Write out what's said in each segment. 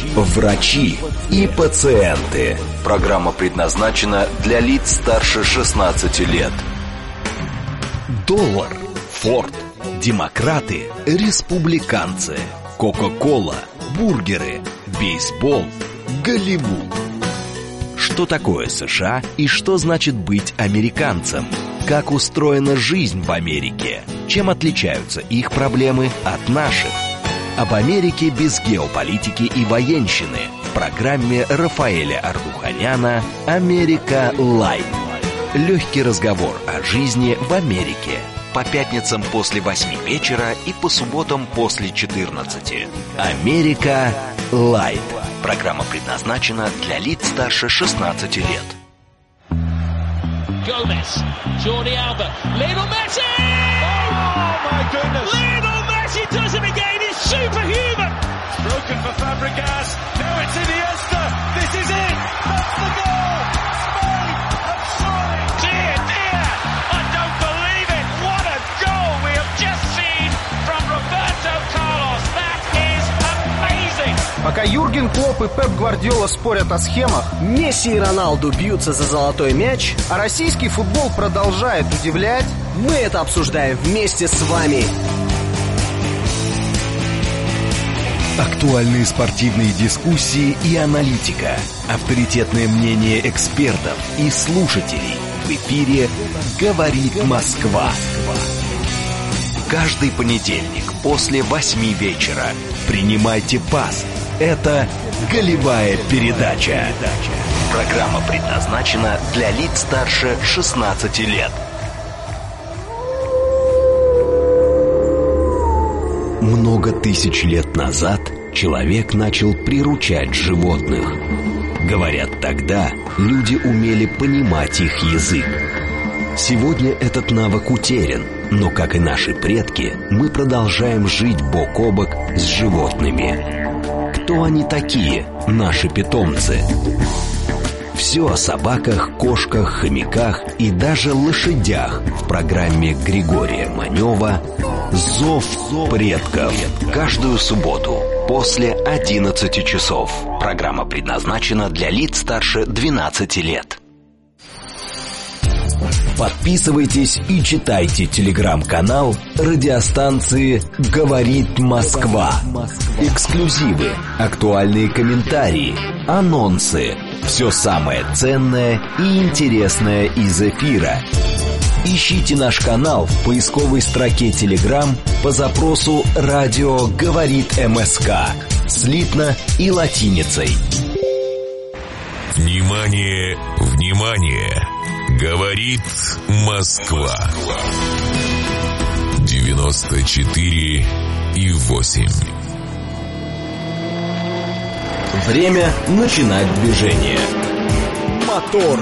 врачи и пациенты. Программа предназначена для лиц старше 16 лет. Доллар, Форд, демократы, республиканцы, Кока-кола, бургеры, бейсбол, Голливуд. Что такое США и что значит быть американцем? Как устроена жизнь в Америке? Чем отличаются их проблемы от наших? Об Америке без геополитики и военщины в программе Рафаэля Ардуханяна «Америка Лайт». Легкий разговор о жизни в Америке. По пятницам после 8 вечера и по субботам после 14. «Америка Лайт». Программа предназначена для лиц старше 16 лет. Gomez, Jordi Alba, Lionel Messi! Oh my goodness! Lionel Messi does it again, he's superhuman! It's broken for Fabregas, now it's Iniesta, this is it! That's the goal! Spain have soaring! Dear, dear! I don't believe it! What a goal we have just seen from Roberto Carlos! That is amazing! Пока Юрген Клопп и Пеп Гвардиола спорят о схемах, Месси и Роналду бьются за золотой мяч, а российский футбол продолжает удивлять, мы это обсуждаем вместе с вами. Актуальные спортивные дискуссии и аналитика. Авторитетное мнение экспертов и слушателей. В эфире «Говорит Москва». Каждый понедельник после 8 вечера. Принимайте пас. Это «Голевая передача». Программа предназначена для лиц старше 16 лет. Много тысяч лет назад человек начал приручать животных. Говорят, тогда люди умели понимать их язык. Сегодня этот навык утерян, но, как и наши предки, мы продолжаем жить бок о бок с животными. Кто они такие, наши питомцы? Все о собаках, кошках, хомяках и даже лошадях в программе Григория Манева «Зов предков». Каждую субботу после 11 часов. Программа предназначена для лиц старше 12 лет. Подписывайтесь и читайте телеграм-канал радиостанции «Говорит Москва». Эксклюзивы, актуальные комментарии, анонсы. Все самое ценное и интересное из эфира. Ищите наш канал в поисковой строке Telegram по запросу «Радио говорит МСК» слитно и латиницей. Внимание, внимание! Говорит Москва. 94,8. Время начинать движение. Мотор.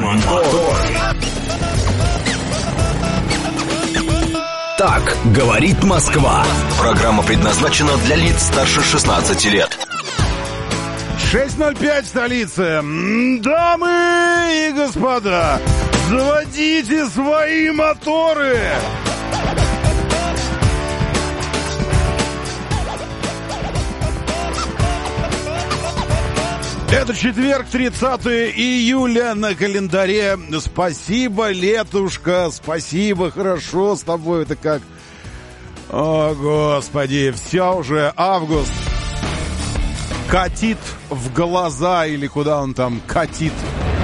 Так говорит Москва. Программа предназначена для лиц старше 16 лет. 6:05 в столице. Дамы и господа, заводите свои моторы. Это четверг, 30 июля на календаре. Спасибо, летушка, спасибо, хорошо с тобой. Это как? О, Господи, все уже август катит в глаза, или куда он там катит.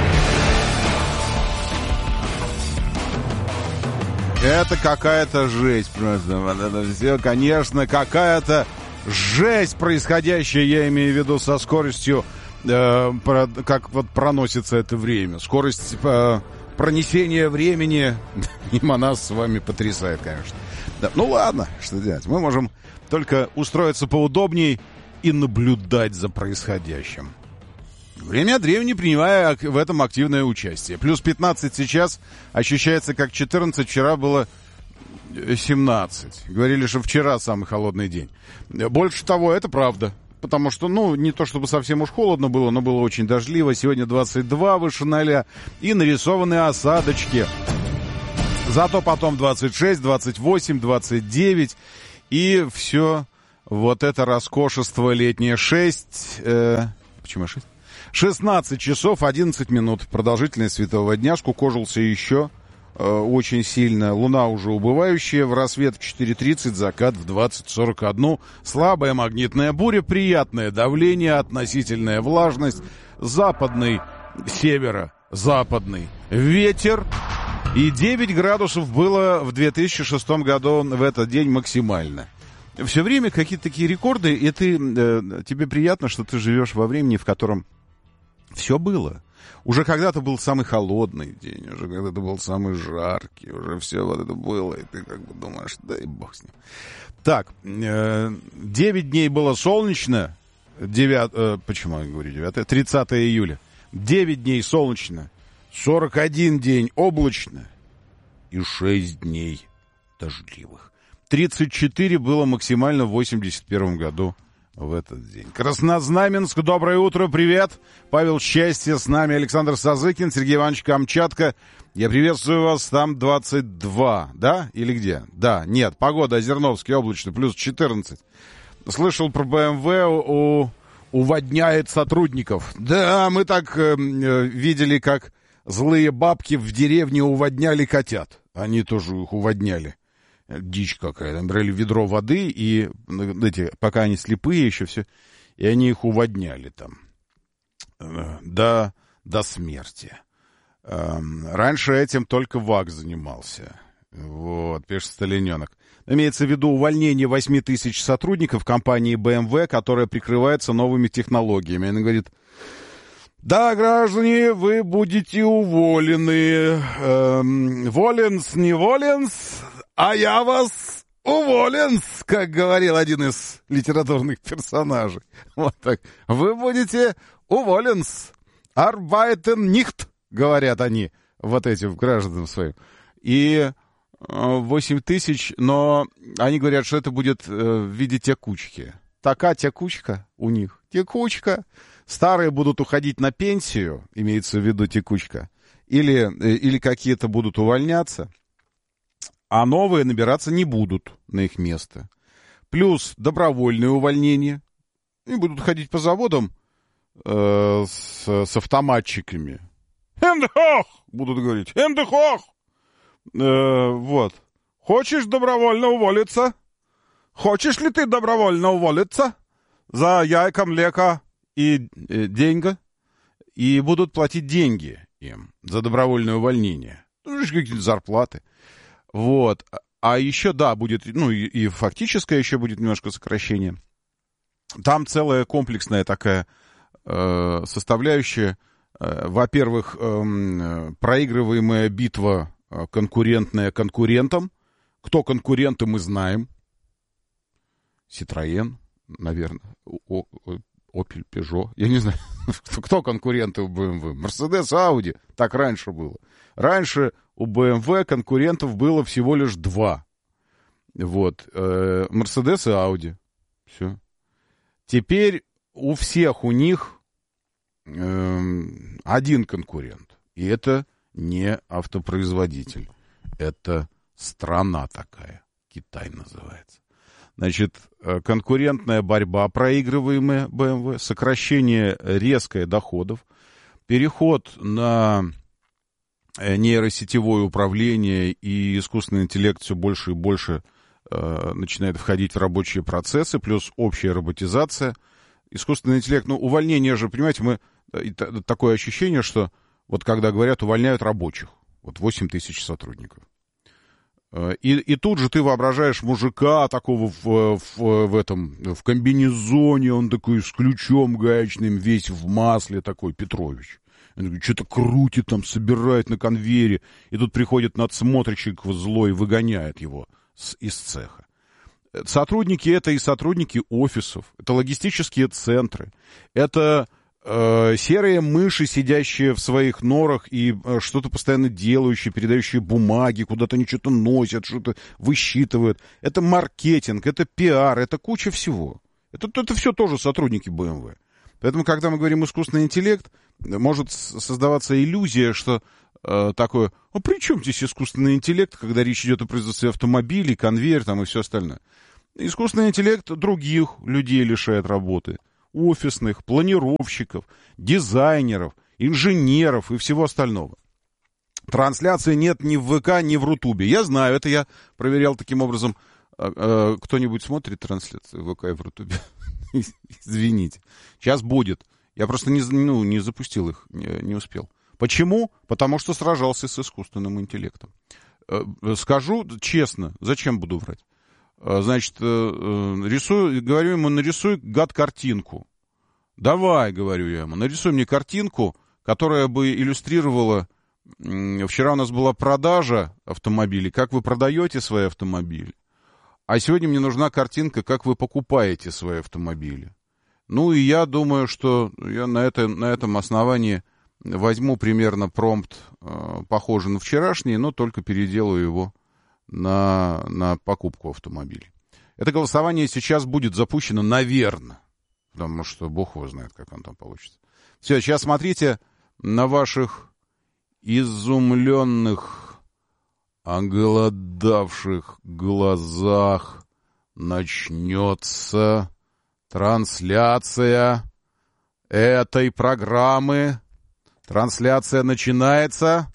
Это какая-то жесть просто. Это все, конечно, какая-то жесть происходящая, я имею в виду со скоростью, как вот проносится это время. Скорость пронесения времени мимо нас с вами потрясает, конечно. Да, ну ладно, что делать. Мы можем только устроиться поудобней и наблюдать за происходящим. Время от времени принимая в этом активное участие. Плюс 15 сейчас, ощущается как 14, вчера было 17. Говорили, что вчера самый холодный день. Больше того, это правда. Потому что, не то чтобы совсем уж холодно было, но было очень дождливо. Сегодня 22 выше 0 и нарисованы осадочки. Зато потом 26, 28, 29 и все вот это роскошество летнее 6, почему 6? 16 часов 11 минут. Продолжительность светового дня. Скукожился еще очень сильно. Луна уже убывающая. В рассвет в 4:30, закат в 20:41. Слабая магнитная буря, приятное давление, относительная влажность, западный, северо-западный ветер. И 9 градусов было в 2006 году в этот день максимально. Все время какие-то такие рекорды, и тебе приятно, что ты живешь во времени, в котором все было. Уже когда-то был самый холодный день, уже когда-то был самый жаркий, уже все вот это было, и ты как бы думаешь, да и бог с ним. Так, 9 дней было солнечно, 30 июля, 9 дней солнечно, 41 день облачно и 6 дней дождливых. 34 было максимально в 81 году в этот день. Краснознаменск, доброе утро, привет. Павел Счастье с нами, Александр Сазыкин, Сергей Иванович Камчатка. Я приветствую вас, там 22, да? Или где? Да, нет, погода, Озерновский, облачно, плюс 14. Слышал про БМВ, уводняет сотрудников. Да, мы так видели, как злые бабки в деревне уводняли котят. Они тоже их уводняли. Дичь какая-то. Брали ведро воды, и пока они слепые еще все, и они их уводняли там до смерти. Раньше этим только ВАГ занимался. Вот, пишет Сталиненок. Имеется в виду увольнение 8 тысяч сотрудников компании BMW, которая прикрывается новыми технологиями. Она говорит: да, граждане, вы будете уволены. Воленс, не воленс, а я вас уволенс, как говорил один из литературных персонажей. Вот так. Вы будете уволенс. Arbeiten nicht, говорят они, вот этим гражданам своим. И 8 тысяч, но они говорят, что это будет в виде текучки. Такая текучка у них. Текучка. Старые будут уходить на пенсию, имеется в виду текучка, или какие-то будут увольняться, а новые набираться не будут на их место. Плюс добровольное увольнение. И будут ходить по заводам с автоматчиками. «Хендехох!» будут говорить. «Хендехох!» Вот. Хочешь добровольно уволиться? Хочешь ли ты добровольно уволиться? За яйка, млека и деньги? И будут платить деньги им за добровольное увольнение. Ну, какие-то зарплаты. Вот. А еще, да, будет, ну, и фактическое еще будет немножко сокращение. Там целая комплексная такая составляющая. Во-первых, проигрываемая битва конкурентная конкурентам. Кто конкуренты, мы знаем. Citroën, наверное. Opel, Peugeot. Я не знаю, кто конкуренты у BMW. Mercedes, Audi. Так раньше было. Раньше у BMW конкурентов было всего лишь 2. Вот. Mercedes и Audi. Все. Теперь у всех у них один конкурент. И это не автопроизводитель. Это страна такая. Китай называется. Значит, конкурентная борьба, проигрываемая BMW, сокращение резкое доходов, переход на нейросетевое управление, и искусственный интеллект все больше и больше начинает входить в рабочие процессы, плюс общая роботизация. Искусственный интеллект, ну, увольнение же, понимаете, такое ощущение, что вот когда говорят, увольняют рабочих, вот 8 тысяч сотрудников. И тут же ты воображаешь мужика такого в комбинезоне, он такой с ключом гаечным, весь в масле такой, Петрович. Он что-то крутит там, собирает на конвейере, и тут приходит надсмотрщик злой и выгоняет его из цеха. Сотрудники это и сотрудники офисов, это логистические центры, это серые мыши, сидящие в своих норах и что-то постоянно делающие, передающие бумаги, куда-то они что-то носят, что-то высчитывают. Это маркетинг, это пиар, это куча всего. Это все тоже сотрудники BMW. Поэтому, когда мы говорим искусственный интеллект, может создаваться иллюзия, что такое, а при чем здесь искусственный интеллект, когда речь идет о производстве автомобилей, конвейер там и все остальное. Искусственный интеллект других людей лишает работы. офисных, планировщиков, дизайнеров, инженеров и всего остального. Трансляции нет ни в ВК, ни в Рутубе. Я знаю, это я проверял таким образом. Кто-нибудь смотрит трансляции в ВК и в Рутубе? Извините. Сейчас будет. Я просто не запустил их, не успел. Почему? Потому что сражался с искусственным интеллектом. Скажу честно, зачем буду врать? Значит, говорю ему, нарисуй, гад, картинку. Давай, говорю я ему, нарисуй мне картинку, которая бы иллюстрировала... Вчера у нас была продажа автомобилей, как вы продаете свои автомобили. А сегодня мне нужна картинка, как вы покупаете свои автомобили. Ну, и я думаю, что я на этом основании возьму примерно промпт, похожий на вчерашний, но только переделаю его на покупку автомобилей. Это голосование сейчас будет запущено, наверное, потому что бог его знает, как оно там получится. Все, сейчас смотрите на ваших изумленных, оголодавших глазах начнется трансляция этой программы. Трансляция начинается.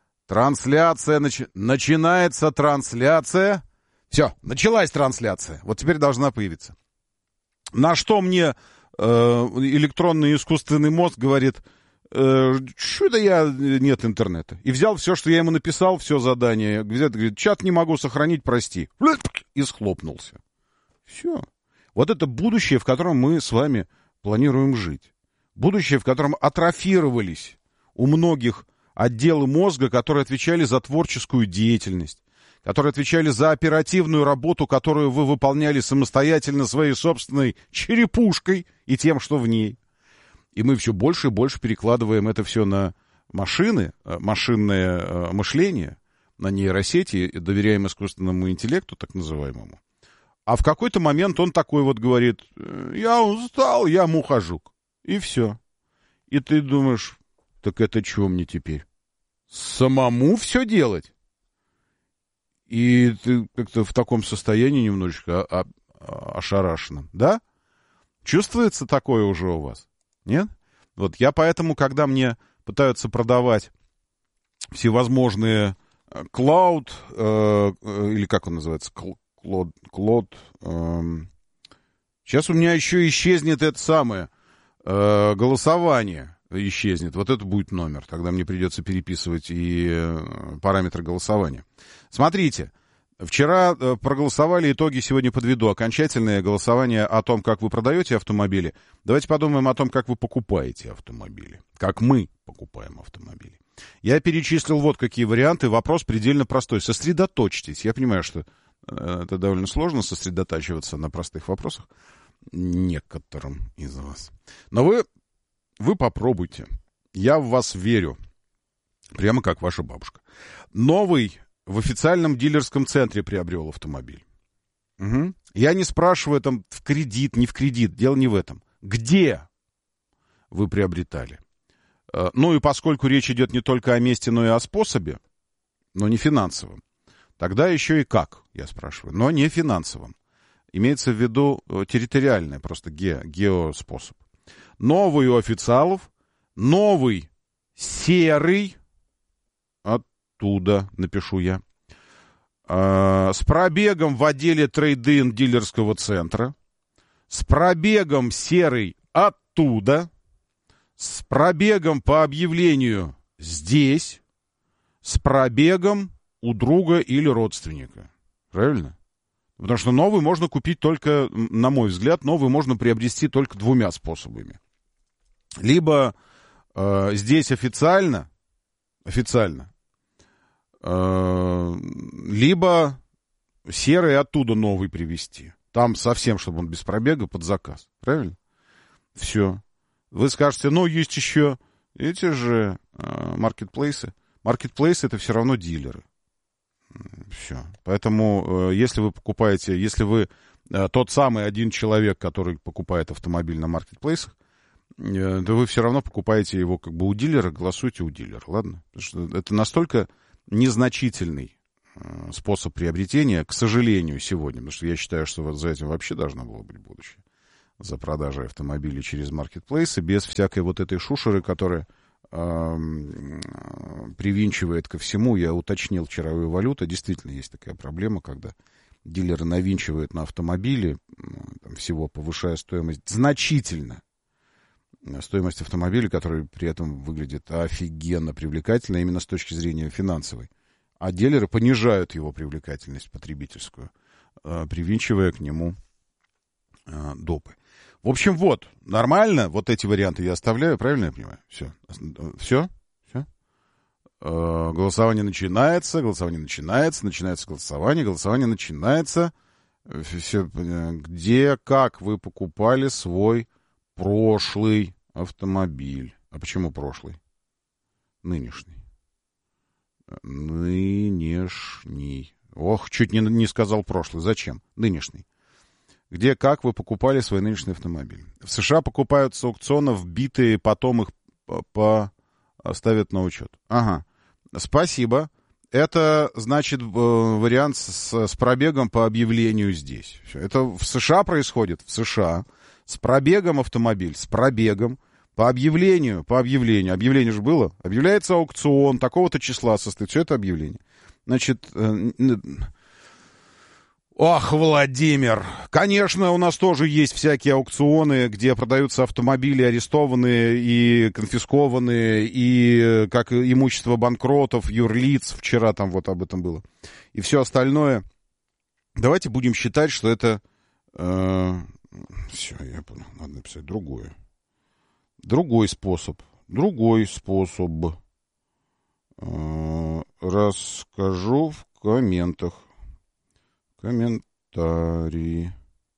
Начинается трансляция. Все, началась трансляция. Вот теперь должна появиться. На что мне электронный искусственный мозг говорит: что-то нет интернета. И взял все, что я ему написал, все задание. Говорит, чат не могу сохранить, прости. И схлопнулся. Все. Вот это будущее, в котором мы с вами планируем жить. Будущее, в котором атрофировались у многих отделы мозга, которые отвечали за творческую деятельность, которые отвечали за оперативную работу, которую вы выполняли самостоятельно своей собственной черепушкой и тем, что в ней. И мы все больше и больше перекладываем это все на машины, машинное мышление, на нейросети, доверяем искусственному интеллекту, так называемому. А в какой-то момент он такой вот говорит: я устал, я мухожук. И все. И ты думаешь, так это что мне теперь? Самому все делать? И ты как-то в таком состоянии немножечко ошарашенном, да? Чувствуется такое уже у вас? Нет? Вот я поэтому, когда мне пытаются продавать всевозможные клауд, или как он называется, клод, сейчас у меня еще исчезнет это самое, голосование исчезнет. Вот это будет номер. Тогда мне придется переписывать и параметры голосования. Смотрите. Вчера проголосовали, итоги сегодня подведу. Окончательное голосование о том, как вы продаете автомобили. Давайте подумаем о том, как вы покупаете автомобили. Как мы покупаем автомобили. Я перечислил вот какие варианты. Вопрос предельно простой. Сосредоточьтесь. Я понимаю, что это довольно сложно сосредотачиваться на простых вопросах некоторым из вас. Но вы попробуйте. Я в вас верю. Прямо как ваша бабушка. Новый в официальном дилерском центре приобрел автомобиль. Угу. Я не спрашиваю там в кредит, не в кредит. Дело не в этом. Где вы приобретали? Ну и поскольку речь идет не только о месте, но и о способе, но не финансовом, тогда еще и как, я спрашиваю, но не финансовом. Имеется в виду территориальный, просто геоспособ. Новый у официалов, новый серый, оттуда напишу я, с пробегом в отделе трейд-ин дилерского центра, с пробегом серый оттуда, с пробегом по объявлению здесь, с пробегом у друга или родственника. Правильно? Потому что новый можно купить только, на мой взгляд, новый можно приобрести только двумя способами. Либо здесь официально, либо серый оттуда новый привезти. Там совсем, чтобы он без пробега, под заказ. Правильно? Все. Вы скажете, ну, есть еще эти же маркетплейсы. Маркетплейсы — это все равно дилеры. Все. Поэтому, если вы покупаете, если вы тот самый один человек, который покупает автомобиль на маркетплейсах, то вы все равно покупаете его как бы у дилера, голосуйте у дилера, ладно? Потому что это настолько незначительный способ приобретения, к сожалению, сегодня, потому что я считаю, что вот за этим вообще должно было быть будущее. за продажей автомобилей через маркетплейсы, без всякой вот этой шушеры, которая привинчивает ко всему. Я уточнил чаровую валюту. Действительно, есть такая проблема, когда дилеры навинчивают на автомобили, там, всего повышая стоимость значительно. Стоимость автомобиля, который при этом выглядит офигенно привлекательно именно с точки зрения финансовой. А дилеры понижают его привлекательность потребительскую, привинчивая к нему допы. В общем, вот, нормально, вот эти варианты я оставляю, правильно я понимаю? Все? Голосование начинается, начинается голосование начинается. Все, где, как вы покупали свой прошлый автомобиль? А почему прошлый? Нынешний. Ох, чуть не сказал прошлый. Зачем? Нынешний. Где, как вы покупали свой нынешний автомобиль? В США покупают с аукционов битые, потом их ставят на учет. Ага. Спасибо. Это, значит, вариант с пробегом по объявлению здесь. Это в США происходит. В США. С пробегом автомобиль. С пробегом. По объявлению. Объявление же было. Объявляется аукцион. Такого-то числа состоит. Все это объявление. Значит... Ох, Владимир, конечно, у нас тоже есть всякие аукционы, где продаются автомобили арестованные и конфискованные, и как имущество банкротов, юрлиц, вчера там вот об этом было, и все остальное. Давайте будем считать, что это... Все, я понял, надо написать другое. Другой способ. Расскажу в комментах. Комментарии.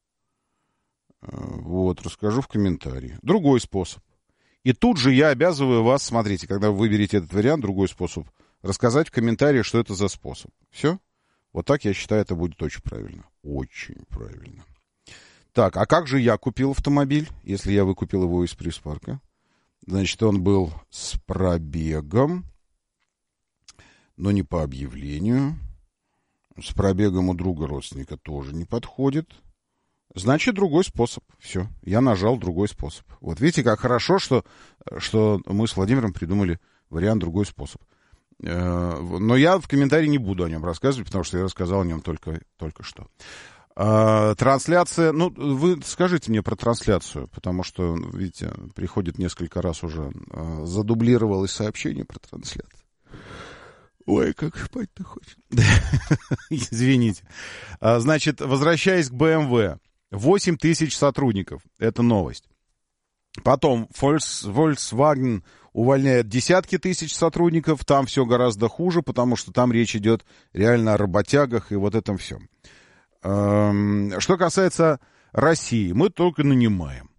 Вот, расскажу в комментарии. Другой способ. И тут же я обязываю вас, смотрите, когда вы выберете этот вариант, другой способ, рассказать в комментарии, что это за способ. Все? Вот так, я считаю, это будет очень правильно. Очень правильно. Так, а как же я купил автомобиль, если я выкупил его из пресс-парка? Значит, он был с пробегом, но не по объявлению. С пробегом у друга родственника тоже не подходит. Значит, другой способ. Все, я нажал другой способ. Вот видите, как хорошо, что мы с Владимиром придумали вариант другой способ. Но я в комментарии не буду о нем рассказывать, потому что я рассказал о нем только что. Трансляция, ну, вы скажите мне про трансляцию, потому что, видите, приходит несколько раз уже, задублировалось сообщение про трансляцию. Ой, как спать-то хочет. Извините. Значит, возвращаясь к BMW. 8 тысяч сотрудников. Это новость. Потом Volkswagen увольняет десятки тысяч сотрудников. Там все гораздо хуже, потому что там речь идет реально о работягах и вот этом всем. Что касается России, мы только нанимаем.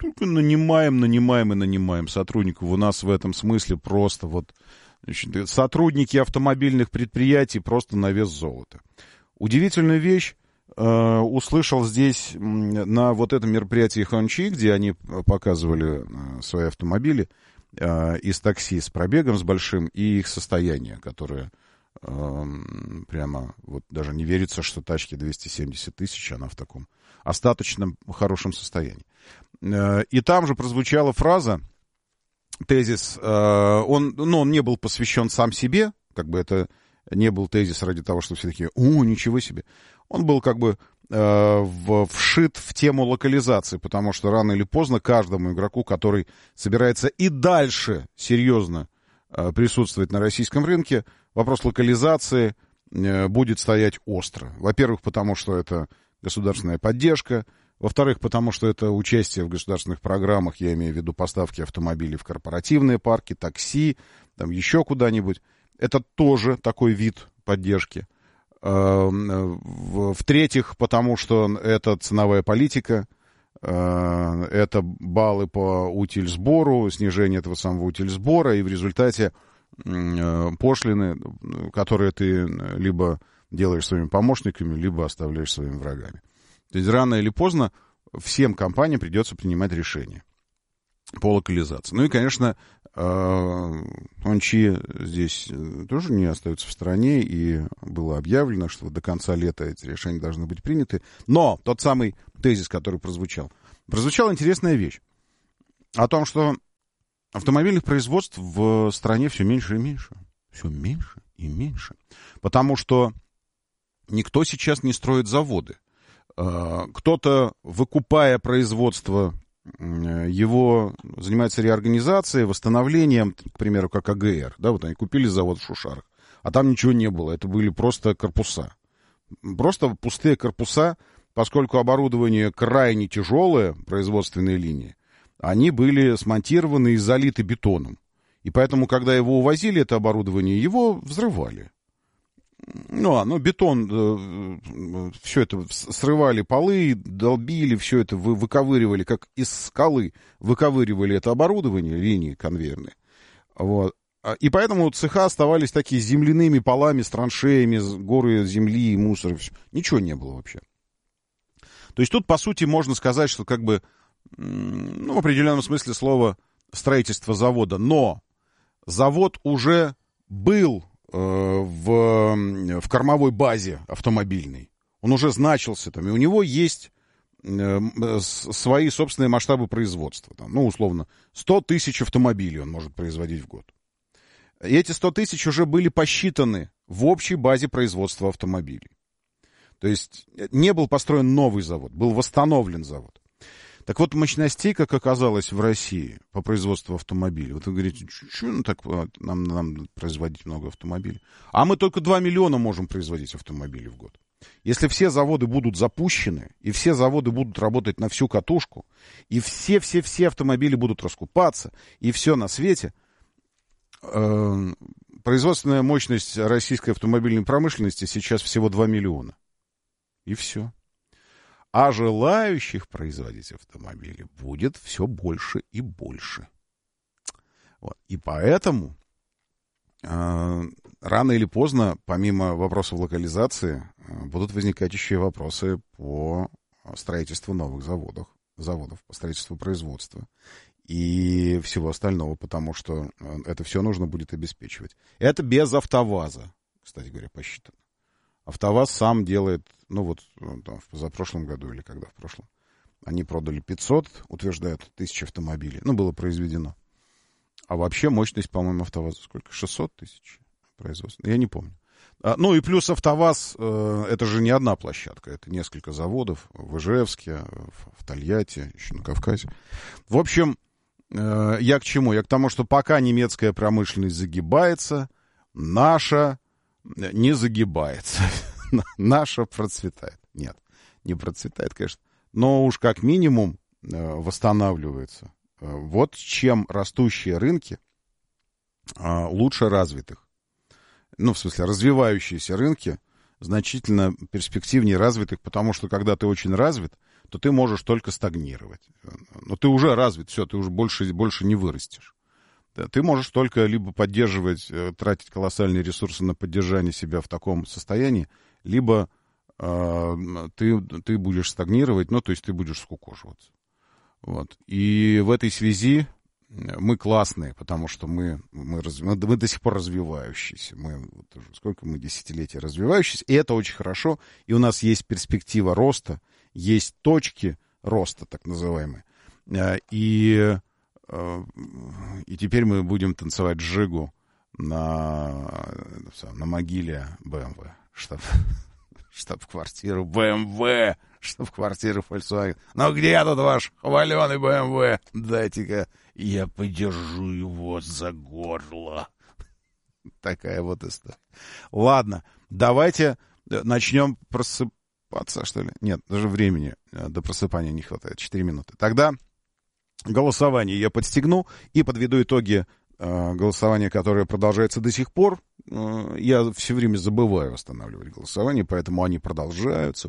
Нанимаем сотрудников. У нас в этом смысле просто вот... Значит, сотрудники автомобильных предприятий просто на вес золота. Удивительную вещь услышал здесь на вот этом мероприятии Хончи, где они показывали свои автомобили из такси с пробегом, с большим, и их состояние, которое прямо вот даже не верится, что тачке 270 тысяч, она в таком остаточном хорошем состоянии. И там же прозвучала фраза, тезис, он не был посвящен сам себе, как бы это не был тезис ради того, что все такие, ничего себе. Он был как бы вшит в тему локализации, потому что рано или поздно каждому игроку, который собирается и дальше серьезно присутствовать на российском рынке, вопрос локализации будет стоять остро. Во-первых, потому что это государственная поддержка. Во-вторых, потому что это участие в государственных программах, я имею в виду поставки автомобилей в корпоративные парки, такси, там еще куда-нибудь. Это тоже такой вид поддержки. В-третьих, потому что это ценовая политика, это баллы по утильсбору, снижение этого самого утильсбора, и в результате пошлины, которые ты либо делаешь своими помощниками, либо оставляешь своими врагами. То есть рано или поздно всем компаниям придется принимать решение по локализации. Ну и, конечно, Хончи здесь тоже не остается в стороне, и было объявлено, что до конца лета эти решения должны быть приняты. Но тот самый тезис, который прозвучал, прозвучала интересная вещь о том, что автомобильных производств в стране все меньше и меньше. Все меньше и меньше. Потому что никто сейчас не строит заводы. Кто-то, выкупая производство, его занимается реорганизацией, восстановлением, к примеру, как АГР. Да, вот они купили завод в Шушарах, а там ничего не было. Это были просто корпуса. Просто пустые корпуса, поскольку оборудование крайне тяжелое, производственные линии, они были смонтированы и залиты бетоном. И поэтому, когда его увозили, это оборудование, его взрывали. Бетон, все это срывали полы, долбили, все это выковыривали, как из скалы выковыривали это оборудование, линии конвейерные. Вот. И поэтому цеха оставались такие с земляными полами, с траншеями, с горы земли и мусора. Ничего не было вообще. То есть тут, по сути, можно сказать, что как бы, в определенном смысле слова строительство завода. Но завод уже был в кормовой базе автомобильной. Он уже значился там, и у него есть свои собственные масштабы производства. Там, условно, 100 тысяч автомобилей он может производить в год. И эти 100 тысяч уже были посчитаны в общей базе производства автомобилей. То есть не был построен новый завод, был восстановлен завод. Так вот, мощностей, как оказалось в России по производству автомобилей. Вот вы говорите, что так нам производить много автомобилей? А мы только 2 миллиона можем производить автомобилей в год. Если все заводы будут запущены, и все заводы будут работать на всю катушку, и все автомобили будут раскупаться, и все на свете, производственная мощность российской автомобильной промышленности сейчас всего 2 миллиона. И все. А желающих производить автомобили будет все больше и больше. Вот. И поэтому рано или поздно, помимо вопросов локализации, будут возникать еще и вопросы по строительству новых заводов по строительству производства и всего остального, потому что это все нужно будет обеспечивать. Это без АвтоВАЗа, кстати говоря, посчитано. АвтоВАЗ сам делает, в позапрошлом году или когда в прошлом, они продали 500, утверждают, 1000 автомобилей. Было произведено. А вообще мощность, по-моему, АвтоВАЗа сколько? 600 тысяч производства? Я не помню. И плюс АвтоВАЗ, это же не одна площадка, это несколько заводов в Ижевске, в Тольятти, еще на Кавказе. В общем, я к чему? Я к тому, что пока немецкая промышленность загибается, наша не загибается. Наша процветает. Нет, не процветает, конечно. Но уж как минимум восстанавливается. Вот чем растущие рынки лучше развитых. В смысле, развивающиеся рынки значительно перспективнее развитых, потому что когда ты очень развит, то ты можешь только стагнировать. Но ты уже развит, все, ты уже больше не вырастешь. Ты можешь только либо поддерживать, тратить колоссальные ресурсы на поддержание себя в таком состоянии, либо ты будешь стагнировать, то есть ты будешь скукоживаться. Вот. И в этой связи мы классные, потому что мы до сих пор развивающиеся. Сколько мы десятилетия развивающиеся, и это очень хорошо. И у нас есть перспектива роста, есть точки роста, так называемые. И теперь мы будем танцевать джигу на могиле БМВ. Штаб-квартиру БМВ. Штаб-квартиру Volkswagen. Где тут ваш хваленый БМВ? Дайте-ка я подержу его за горло. Такая вот история. Ладно, давайте начнем просыпаться, что ли? Нет, даже времени до просыпания не хватает. 4 минуты. Тогда голосование я подстегну и подведу итоги голосования, которое продолжается до сих пор. Я все время забываю восстанавливать голосование, поэтому они продолжаются.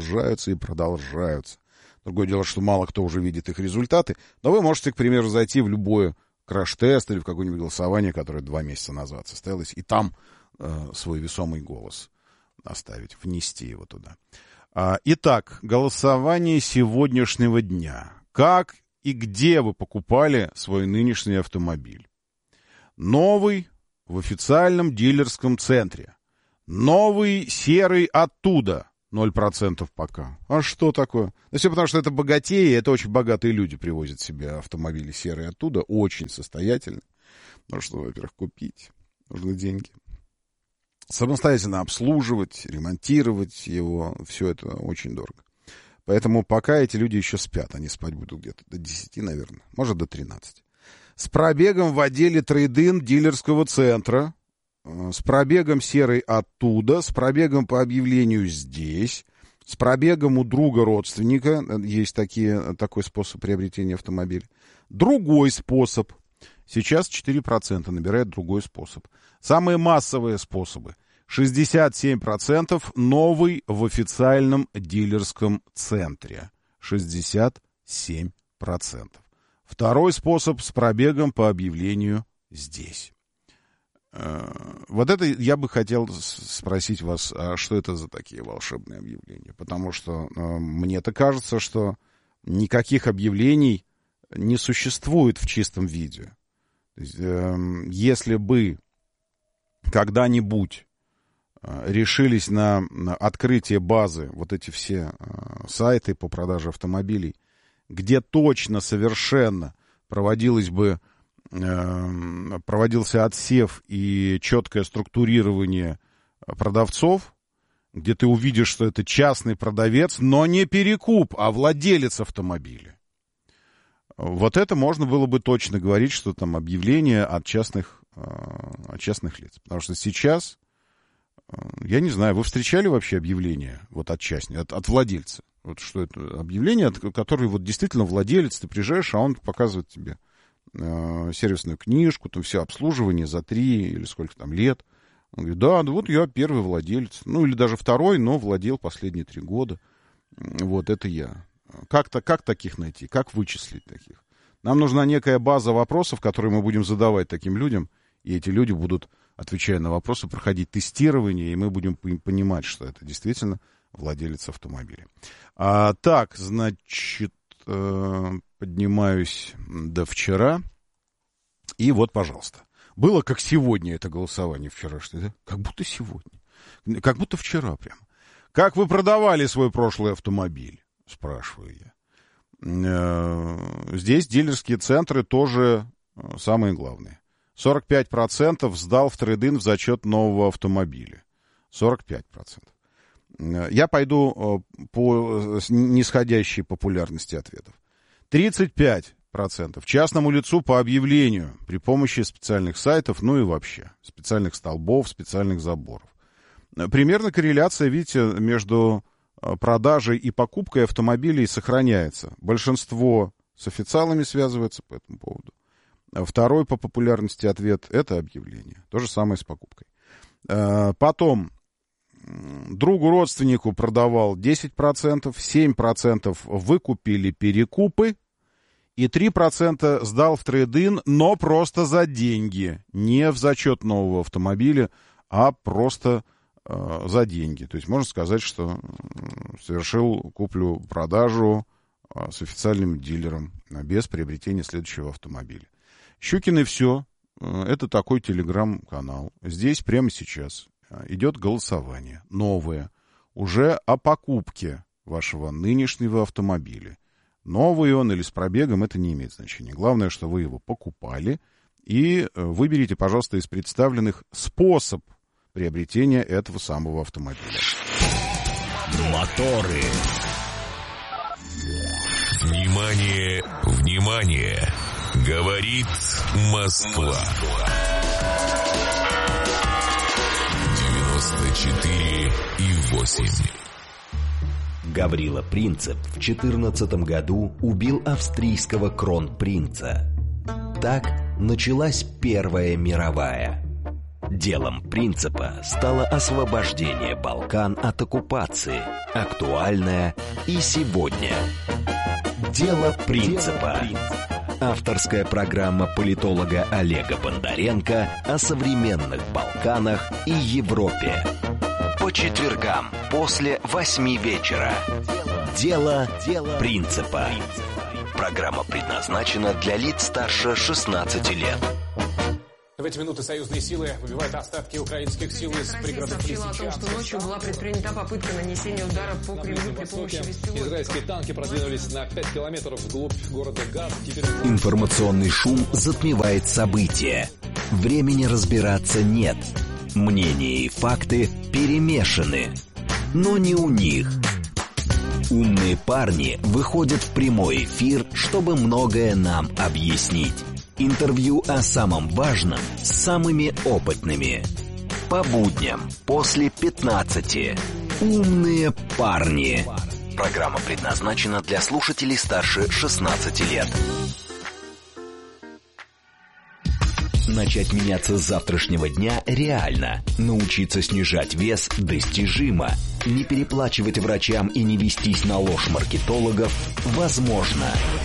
Другое дело, что мало кто уже видит их результаты. Но вы можете, к примеру, зайти в любой краш-тест или в какое-нибудь голосование, которое 2 месяца назад состоялось, и там свой весомый голос оставить, внести его туда. Итак, голосование сегодняшнего дня. Как и где вы покупали свой нынешний автомобиль? Новый в официальном дилерском центре. Новый серый оттуда. 0% пока. А что такое? Ну, все потому, что это богатеи, это очень богатые люди привозят себе автомобили серые оттуда, очень состоятельные. Ну что, во-первых, купить, нужны деньги. Самостоятельно обслуживать, ремонтировать его, все это очень дорого. Поэтому пока эти люди еще спят, они спать будут где-то до 10, наверное, может, до 13. С пробегом в отделе трейд-ин дилерского центра, с пробегом серый оттуда, с пробегом по объявлению здесь, с пробегом у друга родственника, есть такой способ приобретения автомобиля. Другой способ, сейчас 4% набирает другой способ. Самые массовые способы. 67% новый в официальном дилерском центре. 67%. Второй способ с пробегом по объявлению здесь. Вот это я бы хотел спросить вас, а что это за такие волшебные объявления? Потому что мне-то кажется, что никаких объявлений не существует в чистом виде. То есть, если бы когда-нибудь решились на открытие базы, вот эти все сайты по продаже автомобилей, где точно, совершенно проводился отсев и четкое структурирование продавцов, где ты увидишь, что это частный продавец, но не перекуп, а владелец автомобиля. Вот это можно было бы точно говорить, что там объявление от частных лиц. Потому что сейчас, я не знаю, вы встречали вообще объявление вот от владельца? Вот что это объявление, которое вот действительно владелец, ты приезжаешь, а он показывает тебе сервисную книжку, там все обслуживание за 3 или сколько там лет. Он говорит, да, вот я первый владелец. Ну, или даже второй, но владел последние 3 года. Вот, это я. Как таких найти? Как вычислить таких? Нам нужна некая база вопросов, которые мы будем задавать таким людям, и эти люди будут, отвечая на вопросы, проходить тестирование, и мы будем понимать, что это действительно владелец автомобиля. Так, значит, поднимаюсь до вчера. И вот, пожалуйста. Было как сегодня это голосование вчерашнее, да? Как будто сегодня. Как будто вчера прям. Как вы продавали свой прошлый автомобиль? Спрашиваю я. Здесь дилерские центры тоже самые главные. 45% сдал в трейд-ин в зачет нового автомобиля. 45%. Я пойду по нисходящей популярности ответов. 35% частному лицу по объявлению при помощи специальных сайтов, ну и вообще специальных столбов, специальных заборов. Примерно корреляция, видите, между продажей и покупкой автомобилей сохраняется. Большинство с официалами связывается по этому поводу. Второй по популярности ответ — это объявление. То же самое с покупкой. Потом другу-родственнику продавал 10%, 7% выкупили перекупы, и 3% сдал в трейд-ин, но просто за деньги. Не в зачет нового автомобиля, а просто за деньги. То есть можно сказать, что совершил куплю-продажу с официальным дилером без приобретения следующего автомобиля. Щукины все. Это такой телеграм-канал. Здесь прямо сейчас идет голосование новое уже о покупке вашего нынешнего автомобиля. Новый он или с пробегом, это не имеет значения. Главное, что вы его покупали. И выберите, пожалуйста, из представленных способ приобретения этого самого автомобиля. Моторы. Внимание, внимание! Говорит Москва. 94,8. Гаврила Принцип в 2014 году убил австрийского кронпринца. Так началась Первая мировая. Делом Принципа стало освобождение Балкан от оккупации, актуальное и сегодня. Дело Принципа. Авторская программа политолога Олега Бондаренко о современных Балканах и Европе. По четвергам после 8 вечера. Дело Принципа. Программа предназначена для лиц старше 16 лет. В эти минуты союзные силы выбивают остатки украинских сил из пригородов Лисичанска. Сообщила о том, что ночью была предпринята попытка нанесения удара по Кремлю при помощи беспилотников. Израильские танки продвинулись на 5 километров вглубь города Газ. Информационный шум затмевает события. Времени разбираться нет. Мнения и факты перемешаны. Но не у них. Умные парни выходят в прямой эфир, чтобы многое нам объяснить. Интервью о самом важном с самыми опытными. По будням после 15. Умные парни. Программа предназначена для слушателей старше 16 лет. Начать меняться с завтрашнего дня реально. Научиться снижать вес достижимо. Не переплачивать врачам и не вестись на ложь маркетологов возможно.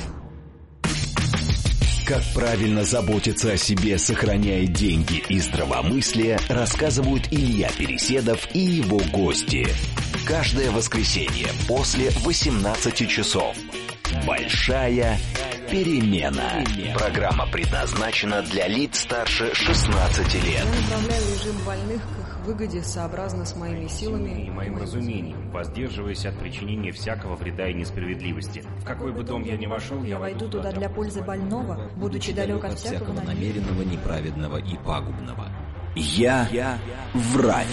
Как правильно заботиться о себе, сохраняя деньги и здравомыслие, рассказывают Илья Переседов и его гости. Каждое воскресенье после 18 часов. Большая перемена. Программа предназначена для лиц старше 16 лет. Я направляю режим больных к их выгоде сообразно с моими силами и моим разумением, воздерживаясь от причинения всякого вреда и несправедливости. В какой бы дом я ни вошел, я войду туда для пользы больного, будучи далек от всякого намеренного, неправедного и пагубного. Я врач.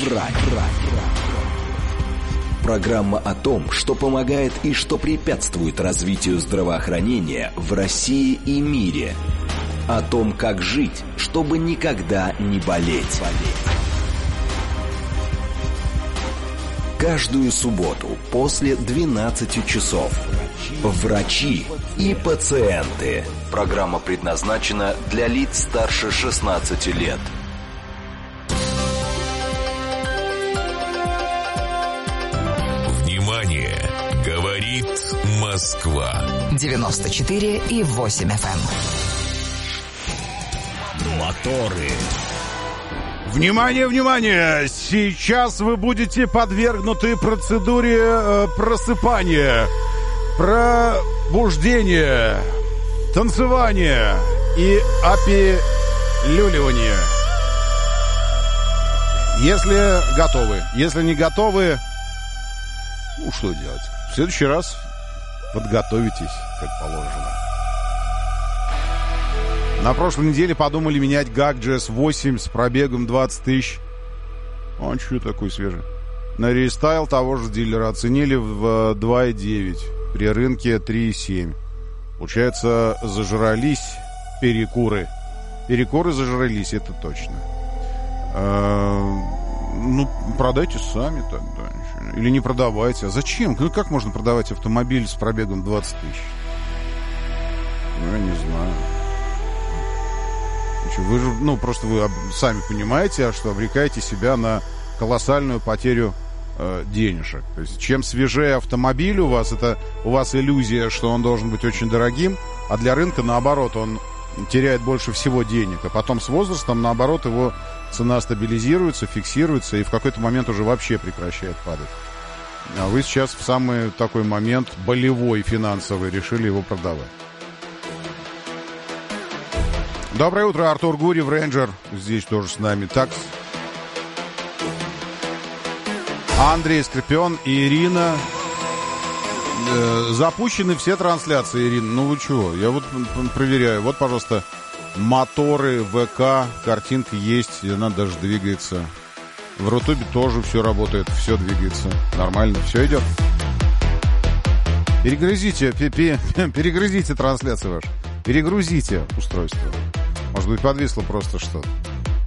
Программа о том, что помогает и что препятствует развитию здравоохранения в России и мире. О том, как жить, чтобы никогда не болеть. Каждую субботу после 12 часов. Врачи и пациенты. Программа предназначена для лиц старше 16 лет. Говорит Москва. 94,8 FM. Моторы. Внимание, внимание! Сейчас вы будете подвергнуты процедуре просыпания, пробуждения, танцевания и опилюливания. Если готовы. Если не готовы, ну, что делать? В следующий раз подготовитесь, как положено. На прошлой неделе подумали менять ГАК GS8 с пробегом 20 тысяч. Он что такой свежий? На рестайл того же дилера оценили в 2,9. При рынке 3,7. Получается, зажрались перекуры. Перекуры зажрались, это точно. Ну, продайте сами тогда. Или не продавайте. А зачем? Ну, как можно продавать автомобиль с пробегом 20 тысяч? Ну, я не знаю. Вы же, ну, просто вы сами понимаете, что обрекаете себя на колоссальную потерю денежек. То есть, чем свежее автомобиль у вас, это у вас иллюзия, что он должен быть очень дорогим, а для рынка, наоборот, он теряет больше всего денег. А потом с возрастом, наоборот, его цена стабилизируется, фиксируется и в какой-то момент уже вообще прекращает падать. А вы сейчас в самый такой момент болевой, финансовый, решили его продавать. Доброе утро, Артур Гурьев, Рейнджер. Здесь тоже с нами. Такс. Андрей Скорпион и Ирина. Запущены все трансляции, Ирина. Ну вы чего? Я вот проверяю. Вот, пожалуйста, моторы, ВК, картинка есть, и она даже двигается. В Рутубе тоже все работает, все двигается. Нормально, все идет. Перегрузите трансляцию вашу. Перегрузите устройство. Может быть, подвисло просто что-то.